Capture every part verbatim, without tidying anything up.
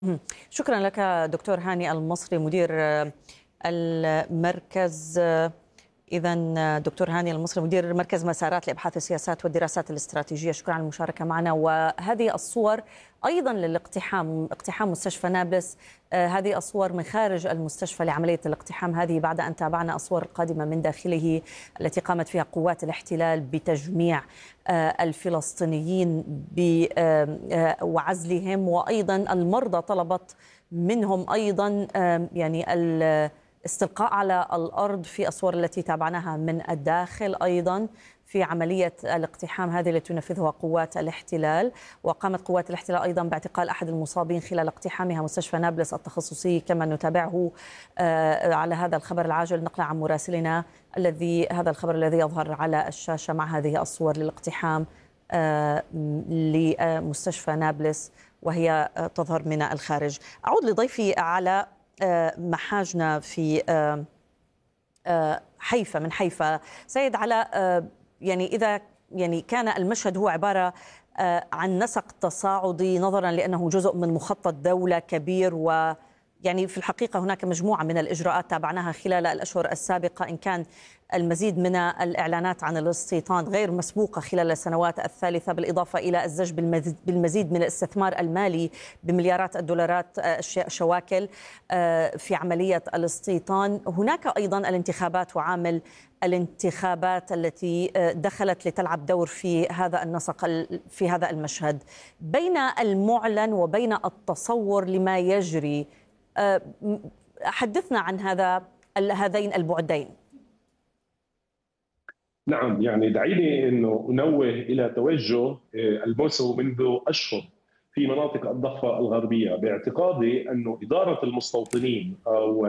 مهم. شكرا لك دكتور هاني المصري مدير آه، المركز. إذا دكتور هاني المصري مدير مركز مسارات لإبحاث السياسات والدراسات الاستراتيجية، شكرا على المشاركة معنا. وهذه الصور أيضا للاقتحام، اقتحام مستشفى نابلس، آه هذه الصور من خارج المستشفى لعملية الاقتحام، هذه بعد أن تابعنا الصور القادمة من داخله التي قامت فيها قوات الاحتلال بتجميع آه الفلسطينيين آه آه وعزلهم، وأيضا المرضى طلبت منهم أيضا آه يعني استلقاء على الأرض في الصور التي تابعناها من الداخل. أيضا في عملية الاقتحام هذه التي تنفذها قوات الاحتلال، وقامت قوات الاحتلال أيضا باعتقال أحد المصابين خلال اقتحامها مستشفى نابلس التخصصي، كما نتابعه على هذا الخبر العاجل نقلا عن مراسلنا الذي هذا الخبر الذي يظهر على الشاشة مع هذه الصور للاقتحام لمستشفى نابلس وهي تظهر من الخارج. أعود لضيفي على محاجنا في حيفا، من حيفا سيد علاء. يعني إذا يعني كان المشهد هو عبارة عن نسق تصاعدي نظرا لأنه جزء من مخطط دولة كبير، و يعني في الحقيقة هناك مجموعة من الإجراءات تابعناها خلال الأشهر السابقة، إن كان المزيد من الإعلانات عن الاستيطان غير مسبوقة خلال السنوات الثالثة، بالإضافة إلى الزج بالمزيد من الاستثمار المالي بمليارات الدولارات شواكل في عملية الاستيطان. هناك أيضا الانتخابات وعامل الانتخابات التي دخلت لتلعب دور في هذا النسق، في هذا المشهد. بين المعلن وبين التصور لما يجري، حدثنا عن هذا هذين البعدين. نعم، يعني دعيني انه انوه الى توجه الموسم منذ اشهر في مناطق الضفه الغربيه، باعتقادي انه اداره المستوطنين او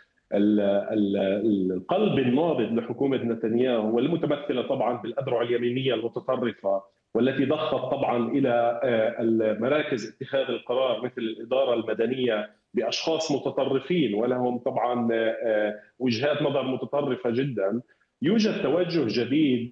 القلب النابض لحكومه نتنياهو والمتمثله طبعا بالاذرع اليمينيه المتطرفه، والتي ضخت طبعا الى مراكز اتخاذ القرار مثل الاداره المدنيه باشخاص متطرفين ولهم طبعا وجهات نظر متطرفه جدا. يوجد توجه جديد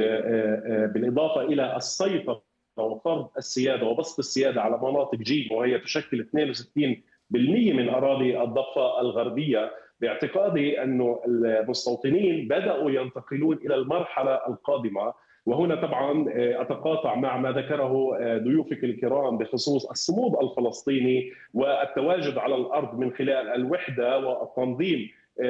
بالاضافه الى السيطره وفرض السياده وبسط السياده على مناطق جيم، وهي تشكل اثنين وستين بالمئة من اراضي الضفه الغربيه. باعتقادي انه المستوطنين بداوا ينتقلون الى المرحله القادمه، وهنا طبعا اتقاطع مع ما ذكره ضيوفك الكرام بخصوص الصمود الفلسطيني والتواجد على الارض من خلال الوحده والتنظيم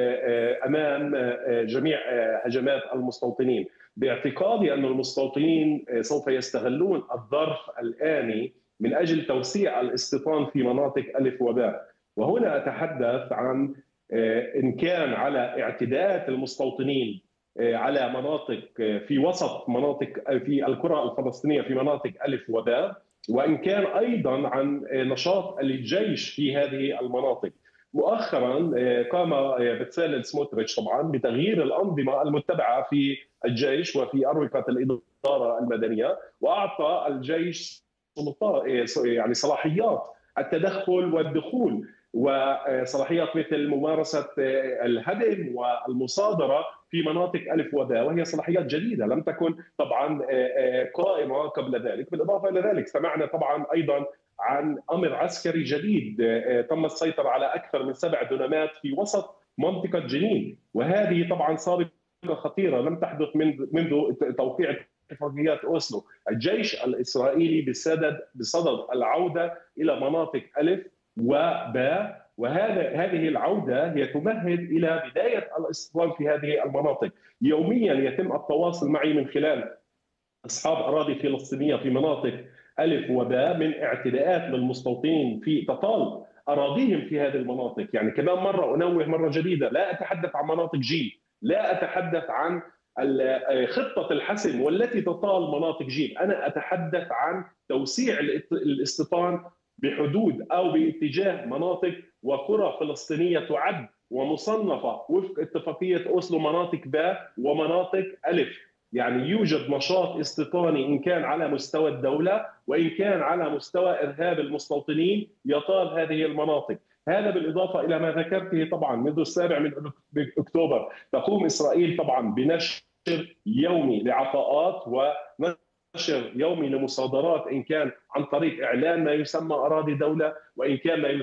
امام جميع هجمات المستوطنين. باعتقادي ان المستوطنين سوف يستغلون الظرف الآني من اجل توسيع الاستيطان في مناطق الف وباء، وهنا اتحدث عن ان كان على اعتداءات المستوطنين على مناطق في وسط مناطق في القرى الفلسطينيه في مناطق الف وباء، وان كان ايضا عن نشاط الجيش في هذه المناطق. مؤخرا قام بتسالل سموتريتش طبعا بتغيير الانظمه المتبعه في الجيش وفي اروقه الاداره المدنيه، واعطى الجيش يعني صلاحيات التدخل والدخول وصلاحيات مثل ممارسه الهدم والمصادره في مناطق الف وباء، وهي صلاحيات جديده لم تكن طبعا قائمه قبل ذلك. بالاضافه الى ذلك سمعنا طبعا ايضا عن امر عسكري جديد، تم السيطره على اكثر من سبع دونمات في وسط منطقه جنين، وهذه طبعا سابقه خطيره لم تحدث منذ منذ توقيع اتفاقيات اوسلو. الجيش الاسرائيلي بصدد بصدد العوده الى مناطق الف وباء، وهذا هذه العوده هي تمهد الى بدايه الاستيطان في هذه المناطق. يوميا يتم التواصل معي من خلال اصحاب اراضي فلسطينيه في مناطق الف وباء من اعتداءات للمستوطنين في تطال اراضيهم في هذه المناطق. يعني كمان مره انوه مره جديده، لا اتحدث عن مناطق جي، لا اتحدث عن خطه الحسم والتي تطال مناطق جيم، انا اتحدث عن توسيع الاستيطان بحدود او باتجاه مناطق وقرى فلسطينيه تعد ومصنفه وفق اتفاقيه اوسلو مناطق باء ومناطق الف. يعني يوجد نشاط استيطاني إن كان على مستوى الدولة وإن كان على مستوى إرهاب المستوطنين يطال هذه المناطق. هذا بالإضافة إلى ما ذكرته طبعا منذ السابع من أكتوبر تقوم إسرائيل طبعا بنشر يومي لعطاءات ونشر يومي لمصادرات، إن كان عن طريق إعلان ما يسمى أراضي دولة وإن كان ما